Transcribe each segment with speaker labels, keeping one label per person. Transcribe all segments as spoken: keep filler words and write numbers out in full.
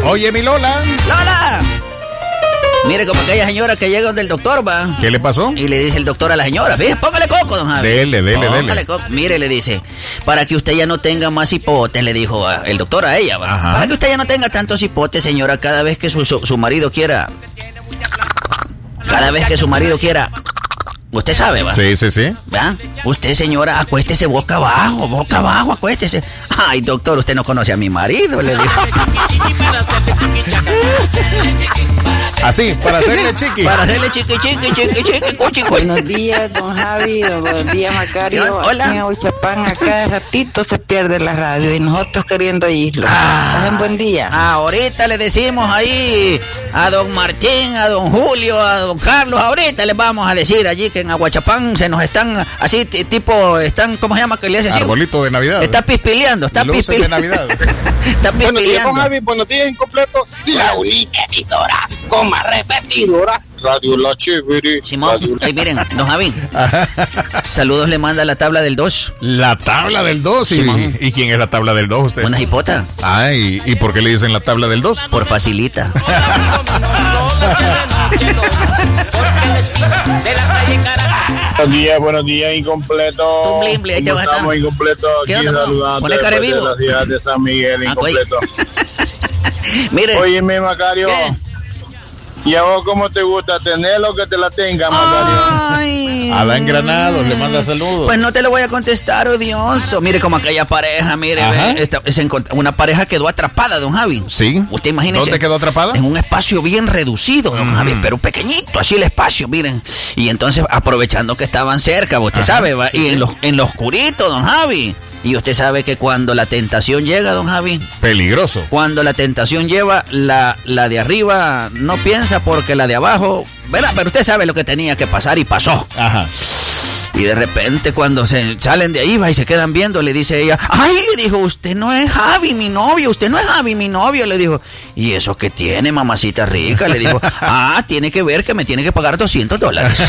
Speaker 1: Oye, mi Lola.
Speaker 2: ¡Lola! Mire, como aquella señora que llega donde el doctor va.
Speaker 1: ¿Qué le pasó?
Speaker 2: Y le dice el doctor a la señora, fíjese, póngale coco, don Javi.
Speaker 1: Dele, dele,
Speaker 2: póngale
Speaker 1: dele.
Speaker 2: Coco. Mire, le dice, para que usted ya no tenga más hipotes, le dijo a, el doctor a ella, ¿va?
Speaker 1: Ajá.
Speaker 2: Para que usted ya no tenga tantos hipotes, señora, cada vez que su, su, su marido quiera... Cada vez que su marido quiera... Usted sabe, ¿va?
Speaker 1: Sí, sí, sí.
Speaker 2: ¿Va? Usted, señora, acuéstese boca abajo, boca abajo, acuéstese. Ay, doctor, usted no conoce a mi marido, le dijo.
Speaker 1: Así, para hacerle chiqui.
Speaker 2: Para hacerle chiqui, chiqui, chiqui, chiqui, cuchi, cuchi.
Speaker 3: Buenos días, don Javi. Buenos días, Macario.
Speaker 2: Hola.
Speaker 3: Aquí en Aguachapán, a cada ratito se pierde la radio y nosotros queriendo irlo.
Speaker 2: Ah.
Speaker 3: Pasen buen día.
Speaker 2: Ahorita le decimos ahí a don Martín, a don Julio, a don Carlos, ahorita les vamos a decir allí que en Aguachapán se nos están, así, t- tipo, están, ¿cómo se llama? Que le hace así.
Speaker 1: Arbolito de Navidad.
Speaker 2: Está pispileando, está
Speaker 1: Luces de
Speaker 2: pispileando.
Speaker 1: Navidad.
Speaker 2: Está
Speaker 4: Buenos días, don
Speaker 2: pispileando.
Speaker 4: Javi. Buenos días, incompleto. La única emisora con más repetidora. Radio La Chévere.
Speaker 2: Simón,
Speaker 4: Radio...
Speaker 2: ahí miren, don Javi. Saludos le manda la tabla del dos.
Speaker 1: La tabla del dos. ¿Y,
Speaker 2: Simón.
Speaker 1: ¿Y quién es la tabla del dos usted?
Speaker 2: Una hipota,
Speaker 1: Ay, ¿y por qué le dicen la tabla del dos?
Speaker 2: por facilita.
Speaker 4: Buenos días, buenos días, incompleto.
Speaker 2: Tú, Blimble, ahí te
Speaker 4: ¿Cómo
Speaker 2: vas a estar.
Speaker 4: estamos, incompleto?
Speaker 2: ¿Qué
Speaker 4: Aquí
Speaker 2: onda, mo?
Speaker 4: saludando
Speaker 2: Pone cara
Speaker 4: desde
Speaker 2: vivo.
Speaker 4: la ciudad de San Miguel,
Speaker 2: Ah, güey.
Speaker 4: incompleto.
Speaker 2: Mire.
Speaker 4: Óyeme, Macario.
Speaker 2: ¿Qué?
Speaker 4: ¿Y a vos cómo te gusta tenerlo que te la tenga, Macario?
Speaker 2: Ay.
Speaker 1: Adán Granados le manda saludos.
Speaker 2: Pues no te lo voy a contestar, odioso. Mire como aquella pareja, mire,
Speaker 1: Ajá.
Speaker 2: ve, esta- se encont- una pareja quedó atrapada, don Javi.
Speaker 1: Sí.
Speaker 2: Usted imagínese.
Speaker 1: ¿Dónde quedó atrapada?
Speaker 2: En un espacio bien reducido, don
Speaker 1: Ujú.
Speaker 2: Javi, pero pequeñito, así el espacio, miren. Y entonces, aprovechando que estaban cerca, usted
Speaker 1: Ajá,
Speaker 2: sabe, va,
Speaker 1: sí,
Speaker 2: y
Speaker 1: sí.
Speaker 2: en lo, en lo oscurito, don Javi. Y usted sabe que cuando la tentación llega, don Javi,
Speaker 1: Peligroso.
Speaker 2: cuando la tentación lleva, la, la de arriba no piensa porque la de abajo, ¿verdad? Pero usted sabe lo que tenía que pasar y pasó.
Speaker 1: Ajá.
Speaker 2: Y de repente cuando se salen de ahí va y se quedan viendo, le dice ella, ay, le dijo, usted no es Javi, mi novio, usted no es Javi, mi novio, le dijo. ¿Y eso qué tiene, mamacita rica? Le dijo, ah, tiene que ver que me tiene que pagar doscientos dólares.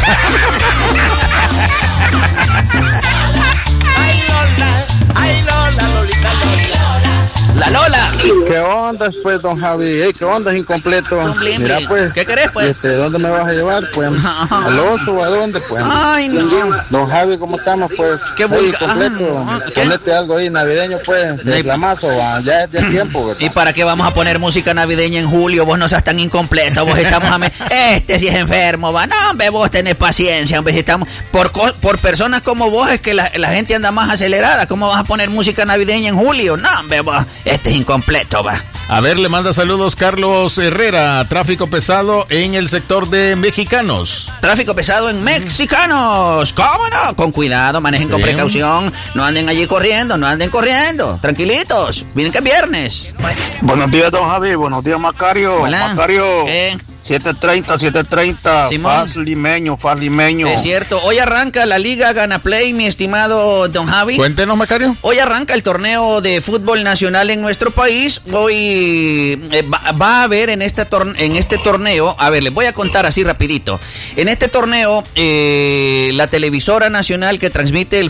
Speaker 5: Ay Lola, ay Lola, Lolita, Lola.
Speaker 2: La Lola.
Speaker 6: ¿Qué onda, pues, don Javi? Hey, ¿qué onda, es incompleto?
Speaker 2: Don Blim,
Speaker 6: Mira,
Speaker 2: Blim.
Speaker 6: pues.
Speaker 2: ¿Qué querés, pues?
Speaker 6: Este, ¿dónde me vas a llevar, pues? ¿Al oso o a dónde, pues?
Speaker 2: Ay, no.
Speaker 6: Don Javi, ¿cómo estamos, pues?
Speaker 2: Qué
Speaker 6: Hey,
Speaker 2: vulgar.
Speaker 6: incompleto.
Speaker 2: Ah, ¿qué?
Speaker 6: Ponete algo ahí navideño, pues, de
Speaker 2: Ay.
Speaker 6: clamazo, ah, ya es de tiempo, ¿verdad?
Speaker 2: ¿Y para qué vamos a poner música navideña en julio? Vos no seas tan incompleto, vos estamos a... Me... Este sí es enfermo, va. No, hombre, vos tenés paciencia, hombre, si estamos... Por, co- por personas como vos es que la, la gente anda más acelerada. ¿Cómo vas a poner música navideña en julio? No, hombre, vos, este es incompleto, va.
Speaker 1: A ver, le manda saludos Carlos Herrera. Tráfico pesado en el sector de Mexicanos.
Speaker 2: Tráfico pesado en Mexicanos. ¿Cómo no? Con cuidado, manejen con
Speaker 1: Sí.
Speaker 2: precaución. No anden allí corriendo, no anden corriendo. Tranquilitos. Miren que es viernes.
Speaker 4: Buenos días, don Javi. Buenos días, Macario.
Speaker 2: Hola.
Speaker 4: Macario.
Speaker 2: ¿Qué?
Speaker 4: siete treinta, siete treinta.
Speaker 2: Simón.
Speaker 4: Faz limeño, faz limeño.
Speaker 2: Es cierto. Hoy arranca la Liga Gana Play, mi estimado don Javi.
Speaker 1: Cuéntenos, Macario.
Speaker 2: Hoy arranca el torneo de fútbol nacional en nuestro país. Hoy eh, va, va a haber en, esta tor- en este torneo, a ver, les voy a contar así rapidito. En este torneo, eh, la televisora nacional que transmite el